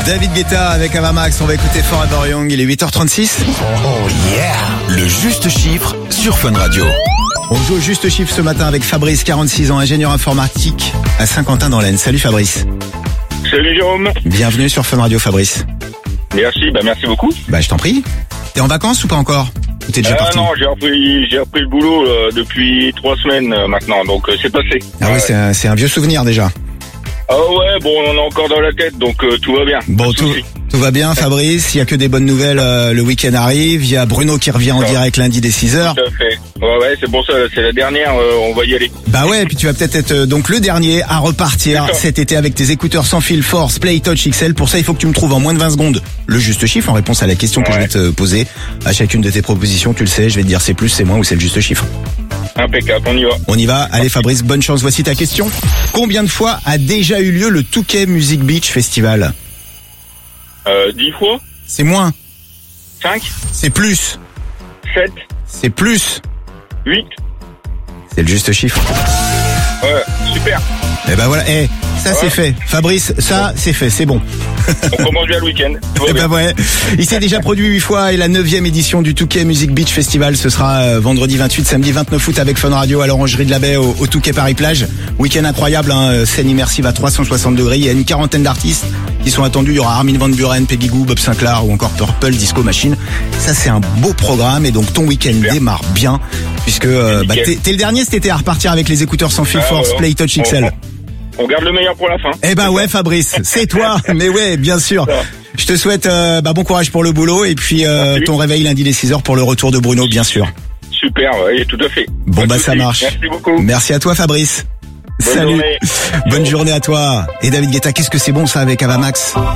David Guetta avec Avamax, on va écouter Forever Young, il est 8h36. Oh yeah. Le juste chiffre sur Fun Radio. On joue au juste chiffre ce matin avec Fabrice, 46 ans, ingénieur informatique à Saint-Quentin dans l'Aisne. Salut Fabrice. Salut Jérôme. Bienvenue sur Fun Radio Fabrice. Merci beaucoup. Je t'en prie. T'es en vacances ou pas encore? Ou t'es déjà parti? Non, j'ai repris le boulot depuis 3 semaines maintenant, donc c'est passé. Ah oui, c'est un vieux souvenir déjà. Ah ouais, bon, on en a encore dans la tête, donc tout va bien. Bon, tout va bien Fabrice, il y a que des bonnes nouvelles, le week-end arrive, il y a Bruno qui revient en direct lundi dès 6h. Tout à fait. Ouais, c'est pour ça, c'est la dernière, on va y aller. Bah ouais, et puis tu vas peut-être être donc le dernier à repartir cet été avec tes écouteurs sans fil Force Play Touch XL. Pour ça, il faut que tu me trouves en moins de 20 secondes le juste chiffre en réponse à la question que je vais te poser. À chacune de tes propositions, tu le sais, je vais te dire c'est plus, c'est moins ou c'est le juste chiffre. Impeccable, on y va. On y va. Allez Fabrice, bonne chance. Voici ta question. Combien de fois a déjà eu lieu le Touquet Music Beach Festival? 10 fois. C'est moins. 5. C'est plus. 7. C'est plus. 8. C'est le juste chiffre. Ouais, super. Eh ben voilà, ça c'est fait. Fabrice, ça c'est fait, c'est bon. On commence bien le week-end. Eh ben ouais. Il s'est déjà produit 8 fois et la 9e édition du Touquet Music Beach Festival, ce sera vendredi 28, samedi 29 août avec Fun Radio à l'Orangerie de la Baie au Touquet Paris-Plage. Week-end incroyable, scène immersive à 360 degrés. Il y a une quarantaine d'artistes qui sont attendus. Il y aura Armin van Buuren, Peggy Gou, Bob Sinclair ou encore Purple Disco Machine. Ça c'est un beau programme et donc ton week-end démarre bien puisque t'es le dernier cet été à repartir avec les écouteurs sans fil Force Play Touch XL. On garde le meilleur pour la fin. Eh ben ouais Fabrice, c'est toi. Mais ouais, bien sûr. Je te souhaite bon courage pour le boulot et puis ton réveil lundi les 6h pour le retour de Bruno, bien sûr. Super, oui, tout à fait. Bon ça marche. Merci beaucoup. Merci à toi Fabrice. Bonne Salut. journée. Bonne journée à toi. Et David Guetta, qu'est-ce que c'est bon ça avec Avamax?